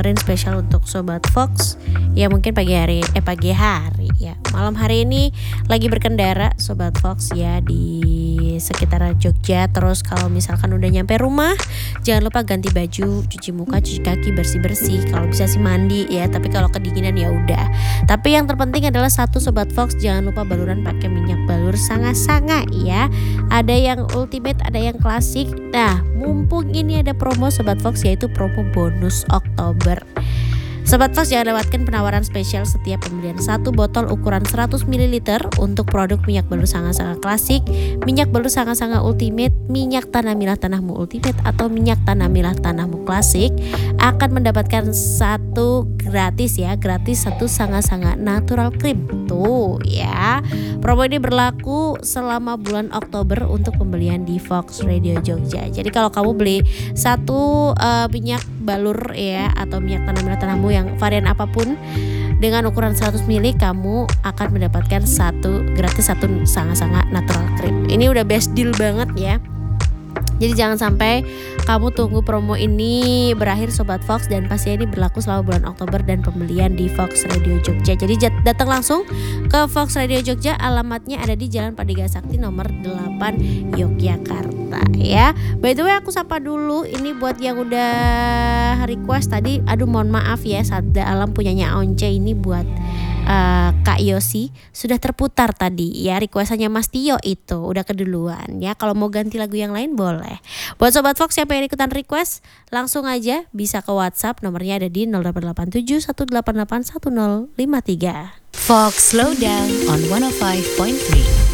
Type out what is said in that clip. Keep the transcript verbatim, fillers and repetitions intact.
nawarin spesial untuk Sobat Fox ya mungkin pagi hari eh pagi hari ya. Malam hari ini lagi berkendara Sobat Fox ya di sekitar Jogja. Terus kalau misalkan udah nyampe rumah jangan lupa ganti baju, cuci muka, cuci kaki, bersih-bersih. Kalau bisa sih mandi ya, tapi kalau kedinginan ya udah. Tapi yang terpenting adalah satu Sobat Fox, jangan lupa baluran pakai minyak balur sanga-sanga ya. Ada yang ultimate, ada yang klasik. Nah, mumpung ini ada promo Sobat Fox yaitu promo bonus Oktober. Sobat Fox jangan lewatkan penawaran spesial setiap pembelian satu botol ukuran seratus mililiter untuk produk minyak balur sanga-sanga klasik, minyak balur sanga-sanga ultimate, minyak tanah milah tanahmu ultimate atau minyak tanah milah tanahmu klasik akan mendapatkan satu gratis ya, gratis satu sanga-sanga natural cream. Tuh ya. Promo ini berlaku selama bulan Oktober untuk pembelian di Fox Radio Jogja. Jadi kalau kamu beli satu uh, minyak balur ya atau minyak tanah milah tanahmu yang varian apapun dengan ukuran seratus mililiter kamu akan mendapatkan satu gratis satu sanga-sanga natural cream. Ini udah best deal banget ya. Jadi jangan sampai kamu tunggu promo ini berakhir Sobat Fox, dan pastinya ini berlaku selama bulan Oktober dan pembelian di Fox Radio Jogja. Jadi datang langsung ke Fox Radio Jogja, alamatnya ada di Jalan Padega Sakti nomor delapan Yogyakarta ya. By the way aku sapa dulu ini buat yang udah request tadi. Aduh mohon maaf ya, Sabda Alam punyanya Once ini buat Uh, Kak Yosi sudah terputar tadi ya, requestannya Mas Tio itu udah keduluan ya. Kalau mau ganti lagu yang lain boleh. Buat Sobat Fox siapa yang ikutan request langsung aja bisa ke WhatsApp, nomornya ada di nol delapan delapan tujuh satu delapan delapan satu nol lima tiga. Fox Slow Down on one oh five point three.